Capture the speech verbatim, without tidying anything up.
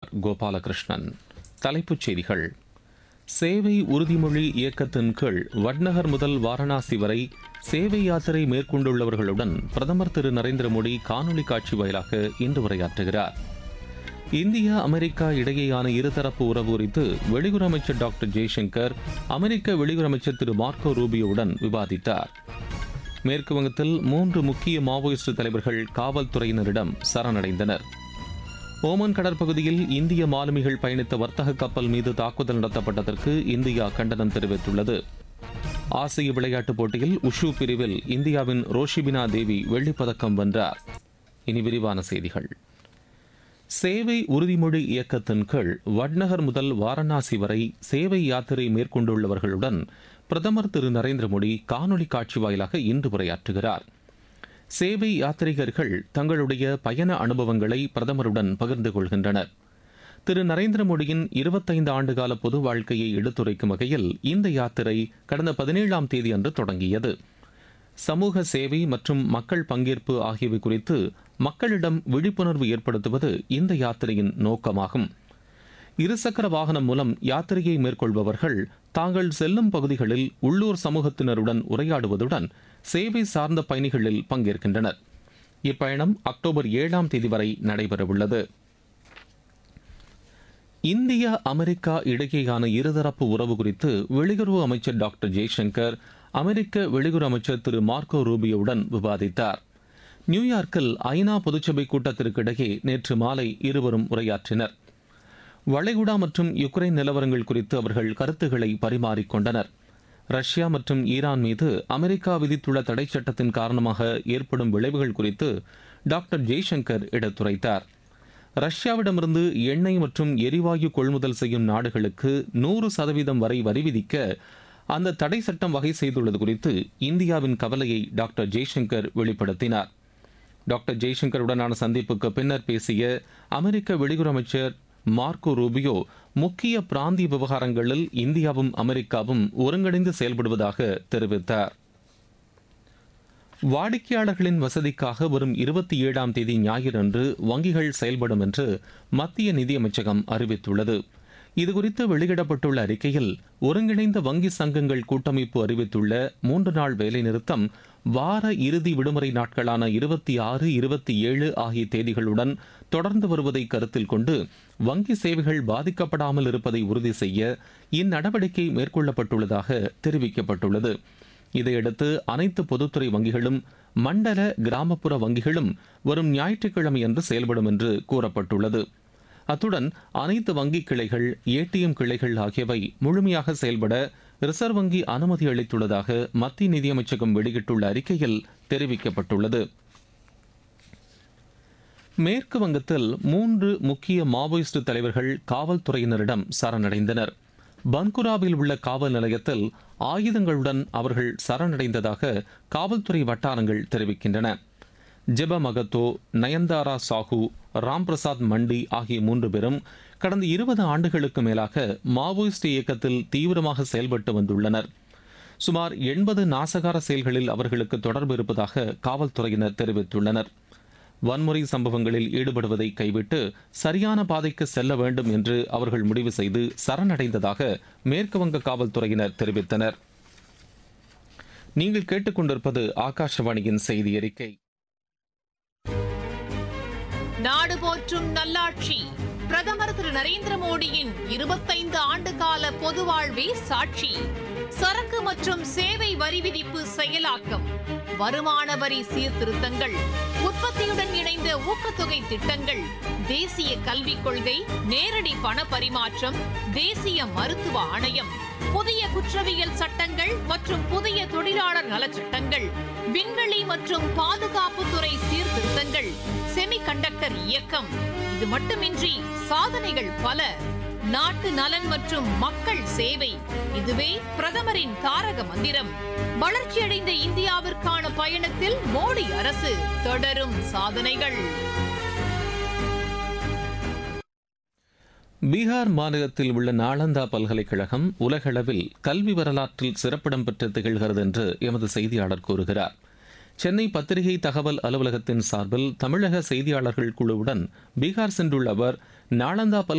கோபாலகிருஷ்ணன். தலைப்புச் செய்திகள். சேவை உறுதிமொழி இயக்கத்தின் கீழ் வட்நகர் முதல் வாரணாசி வரை சேவை யாத்திரை மேற்கொண்டுள்ளவர்களுடன் பிரதமர் திரு நரேந்திர மோடி காணொலி காட்சி வாயிலாக இன்று உரையாற்றுகிறார். இந்தியா அமெரிக்கா இடையேயான இருதரப்பு உறவு குறித்து வெளியுறவு அமைச்சர் டாக்டர் ஜெய்சங்கர் அமெரிக்க வெளியுறவு அமைச்சர் திரு மார்க்கோ ரூபியோவுடன் விவாதித்தார். மேற்கு வங்கத்தில் மூன்று முக்கிய மாவோயிஸ்ட் தலைவர்கள் காவல்துறையினரிடம் சரணடைந்தனர். ஓமன் கடற்பகுதியில் இந்திய மாலுமிகள் பயணித்த வர்த்தக கப்பல் மீது தாக்குதல் நடத்தப்பட்டதற்கு இந்தியா கண்டனம் தெரிவித்துள்ளது. ஆசிய விளையாட்டுப் போட்டியில் உஷு பிரிவில் இந்தியாவின் ரோஷிபினா தேவி வெள்ளிப்பதக்கம் வென்றார். இனி விரிவான செய்திகள். சேவை உறுதிமொழி இயக்கத்தின் கீழ் வட்நகர் முதல் வாரணாசி வரை சேவை யாத்திரை மேற்கொண்டுள்ளவர்களுடன் பிரதமர் திரு நரேந்திர மோடி காணொலி காட்சி வாயிலாக இன்று உரையாற்றுகிறார். சேவை யாத்ரீகர்கள் தங்களுடைய பயண அனுபவங்களை பிரதமருடன் பகிர்ந்து கொள்கின்றனர். திரு நரேந்திர மோடியின் இருபத்தைந்து ஆண்டுகால பொது வாழ்க்கையை எடுத்துரைக்கும் வகையில் இந்த யாத்திரை கடந்த பதினேழாம் தேதி அன்று தொடங்கியது. சமூக சேவை மற்றும் மக்கள் பங்கேற்பு ஆகியவை குறித்து மக்களிடம் விழிப்புணர்வு ஏற்படுத்துவது இந்த யாத்திரையின் நோக்கமாகும். இருசக்கர வாகனம் மூலம் யாத்திரையை மேற்கொள்பவர்கள் தாங்கள் செல்லும் பகுதிகளில் உள்ளூர் சமூகத்தினருடன் உரையாடுவதுடன் சேவை சார்ந்த பயணிகளில் பங்கேற்கின்றனர். இப்பயணம் அக்டோபர் ஏழாம் தேதி வரை நடைபெறவுள்ளது. இந்தியா அமெரிக்கா இடையேயான இருதரப்பு உறவு குறித்து வெளியுறவு அமைச்சர் டாக்டர் ஜெய்சங்கர் அமெரிக்க வெளியுறவு அமைச்சர் திரு மார்க்கோ ரூபியோவுடன் விவாதித்தார். நியூயார்க்கில் ஐநா பொதுச்சபை கூட்டத்திற்கு இடையே நேற்று மாலை இருவரும் உரையாற்றினர். வளைகுடா மற்றும் யுக்ரைன் நிலவரங்கள் குறித்து அவர்கள் கருத்துக்களை பரிமாறிக்கொண்டனர். ரஷ்யா மற்றும் ஈரான் மீது அமெரிக்கா விதித்துள்ள தடை சட்டத்தின் காரணமாக ஏற்படும் விளைவுகள் குறித்து டாக்டர் ஜெய்சங்கர் எடுத்துரைத்தார். ரஷ்யாவிடமிருந்து எண்ணெய் மற்றும் எரிவாயு கொள்முதல் செய்யும் நாடுகளுக்கு நூறு சதவீதம் வரை வரி விதிக்க அந்த தடை சட்டம் வகை செய்துள்ளது குறித்து இந்தியாவின் கவலையை டாக்டர் ஜெய்சங்கர் வெளிப்படுத்தினார். டாக்டர் ஜெய்சங்கருடனான சந்திப்புக்கு பின்னர் பேசிய அமெரிக்க வெளியுறவு அமைச்சர் மார்க்கோ ரூபியோ முக்கிய பிராந்திய விவகாரங்களில் இந்தியாவும் அமெரிக்காவும் ஒருங்கிணைந்து செயல்படுவதாக தெரிவித்தார். வாடிக்கையாளர்களின் வசதிக்காக வரும் இருபத்தி ஏழாம் தேதி ஞாயிறன்று வங்கிகள் செயல்படும் என்று மத்திய நிதியமைச்சகம் அறிவித்துள்ளது. இதுகுறித்து வெளியிடப்பட்டுள்ள அறிக்கையில் ஒருங்கிணைந்த வங்கி சங்கங்கள் கூட்டமைப்பு அறிவித்துள்ள மூன்று நாள் வேலைநிறுத்தம் வார இறுதி விடுமுறை நாட்களான இருபத்தி ஆறு இருபத்தி ஏழு ஆகிய தேதிகளுடன் தொடர்ந்து வருவதை கருத்தில் கொண்டு வங்கி சேவைகள் பாதிக்கப்படாமல் இருப்பதை உறுதி செய்ய இந்நடவடிக்கை மேற்கொள்ளப்பட்டுள்ளதாக தெரிவிக்கப்பட்டுள்ளது. இதையடுத்து அனைத்து பொதுத்துறை வங்கிகளும் மண்டல கிராமப்புற வங்கிகளும் வரும் ஞாயிற்றுக்கிழமை அன்று செயல்படும் என்று கூறப்பட்டுள்ளது. அத்துடன் அனைத்து வங்கி கிளைகள், ஏடிஎம் கிளைகள் ஆகியவை முழுமையாக செயல்பட ரிசர்வ் வங்கி அனுமதி அளித்துள்ளதாக மத்திய நிதியமைச்சகம் வெளியிட்டுள்ள அறிக்கையில் தெரிவிக்கப்பட்டுள்ளது. மேற்கு வங்கத்தில் மூன்று முக்கிய மாவோயிஸ்ட் தலைவர்கள் காவல்துறையினரிடம் சரணடைந்தனர். பன்குராவில் உள்ள காவல் நிலையத்தில் ஆயுதங்களுடன் அவர்கள் சரணடைந்ததாக காவல்துறை வட்டாரங்கள் தெரிவிக்கின்றன. ஜெப மகத்தோ, நயன்தாரா சாஹூ, ராம்பிரசாத் மண்டி ஆகிய மூன்று பேரும் கடந்த இருபது ஆண்டுகளுக்கு மேலாக மாவோயிஸ்ட் இயக்கத்தில் தீவிரமாக செயல்பட்டு வந்துள்ளனர். சுமார் எண்பது நாசகார செயல்களில் அவர்களுக்கு தொடர்பு இருப்பதாக காவல்துறையினர் தெரிவித்துள்ளனர். வன்முறை சம்பவங்களில் ஈடுபடுவதை கைவிட்டு சரியான பாதைக்கு செல்ல வேண்டும் என்று அவர்கள் முடிவு செய்து சரணடைந்ததாக மேற்குவங்க காவல்துறையினர் தெரிவித்தனர். நீங்கள் கேட்டுக்கொண்டிருப்பது ஆகாஷவாணியின் செய்தி அறிக்கை. நாடு போற்றும் நல்லாட்சி பிரதமர் திரு நரேந்திர மோடியின் இருபத்தைந்து ஆண்டு கால பொது வாழ்வே சாட்சி. சரக்கு மற்றும் சேவை வரி விதிப்பு செயலாக்கம், வருமான வரி சீர்திருத்தங்கள், உற்பத்தியுடன் இணைந்த ஊக்கத்தொகை திட்டங்கள், தேசிய கல்விக் கொள்கை, நேரடி பண பரிமாற்றம், தேசிய மருத்துவ ஆணையம், புதிய குற்றவியல் சட்டங்கள் மற்றும் புதிய தொழிலாளர் நலச்சட்டங்கள், விண்வெளி மற்றும் பாதுகாப்புத்துறை சீர்திருத்தங்கள், செமிகண்டக்டர் இயக்கம். இது மட்டுமின்றி சாதனைகள் பல. நாட்டு நலன் மற்றும் மக்கள் சேவை, இதுவே பிரதமரின் தாரக மந்திரம். வளர்ச்சியடைந்த இந்தியாவிற்கான பயணத்தில் மோடி அரசு தொடரும் சாதனைகள். பீகார் மாநிலத்தில் உள்ள நாலந்தா பல்கலைக்கழகம் உலகளவில் கல்வி வரலாற்றில் சிறப்பிடம் பெற்று திகழ்கிறது என்று எமது செய்தியாளர் கூறுகிறார். சென்னை பத்திரிகை தகவல் அலுவலகத்தின் சார்பில் தமிழக செய்தியாளர்கள் குழுவுடன் பீகார் சென்றுள்ள அவர் நாலந்தா